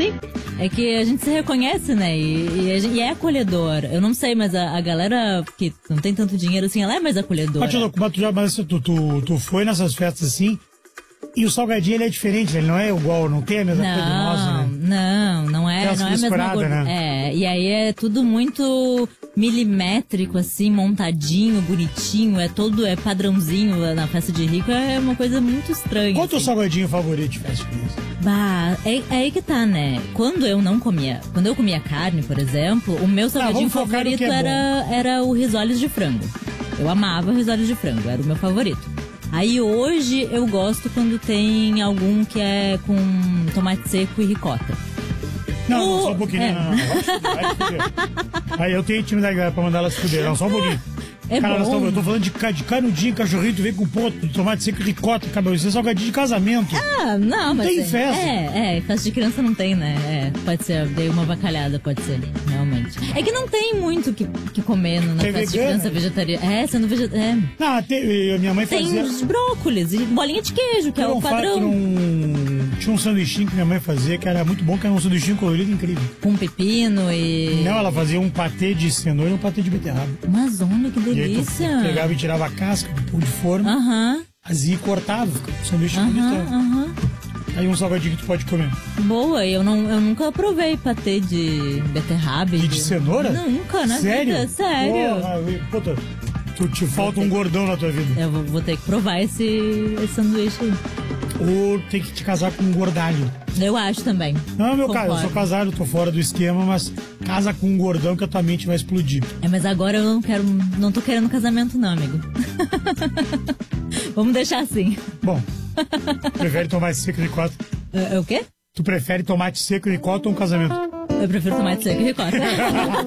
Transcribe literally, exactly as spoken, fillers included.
Sim, é que a gente se reconhece, né? E, e, a gente- e é acolhedor. Eu não sei, mas a, a galera que não tem tanto dinheiro assim, ela é mais acolhedora. Mas, tu, mas tu, já- mas tu, tu, tu foi nessas festas assim, e o salgadinho ele é diferente, ele não é igual, não tem a mesma coisa nossa, Não, né? não, não é, Tem umas não é a mesma frescuradas, gordura. né? É, e aí é tudo muito milimétrico, assim, montadinho, bonitinho, é todo, é padrãozinho na festa de rico, é uma coisa muito estranha. Qual o teu assim. salgadinho favorito de festa de criança? Bah, é, é aí que tá, né? Quando eu não comia, quando eu comia carne, por exemplo, o meu salgadinho vamos focar no favorito que é era, era o risoles de frango. Eu amava risoles de frango, era o meu favorito. Aí hoje eu gosto quando tem algum que é com tomate seco e ricota. Não, não, O- só um pouquinho. é. Não, não, não. Vai se fuder, vai se fuder. Aí eu tenho intimidade galera, pra mandar elas se fuder. Não, só um pouquinho. É Cara, nós bom. tamo- eu tô falando de, ca- de canudinho, cachorrito, vem com ponto, de tomate seco e ricota, cabelo. Isso é salgadinho de casamento. Ah, não, mas. tem é, festa. É, é, festa de criança não tem, né? É, pode ser, dei uma bacalhada, pode ser, realmente. É que não tem muito o que, que comer no- na Tem festa de vegana? criança vegetariana. É, sendo vegetariano. É. Não, tem, minha mãe Tem fazia. os brócolis e bolinha de queijo, que é Era o um fa- padrão. era um- Tinha um sanduichinho que minha mãe fazia, que era muito bom, que era um sanduichinho colorido incrível. Com pepino e. Não, ela fazia um patê de cenoura e um patê de beterraba. Mas olha que E aí tu delícia. pegava e tirava a casca, um pouco de forno, Aham, fazia e cortava, ficava um sanduíche aham, bonitão. aham. Aí um salgadinho que tu pode comer. Boa, eu, não, eu nunca provei patê de beterraba. E de cenoura? Nunca, na Sério? vida, sério. Porra, eu- puta, tu te falta um gordão na tua vida. Eu vou, vou ter que provar esse, esse sanduíche aí. Ou tem que te casar com um gordalho. Eu acho também. Não, meu cara, eu sou Concordo. casado, tô fora do esquema, mas casa com um gordão que a tua mente vai explodir. É, mas agora eu não quero. Não tô querendo casamento, não, amigo. Vamos deixar assim. Bom, prefere tomate seco e ricota? É, é o quê? Tu prefere tomate seco e ricota ou um casamento? Eu prefiro tomate seco e ricota.